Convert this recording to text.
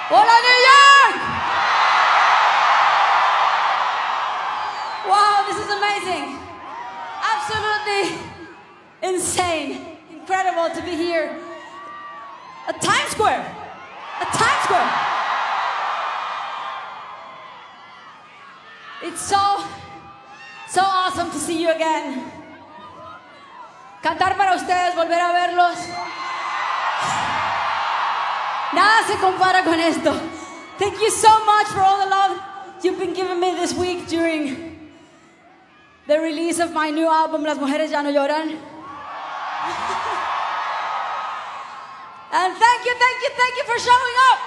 Hola, New York! Wow, this is amazing. Absolutely insane. Incredible to be here at Times Square. At Times Square. It's so awesome to see you again. Cantar para ustedes, volver a verlos. Nada se compara con esto. Thank you so much for all the love you've been giving me this week during the release of my new album, Las Mujeres Ya No Lloran. And thank you for showing up.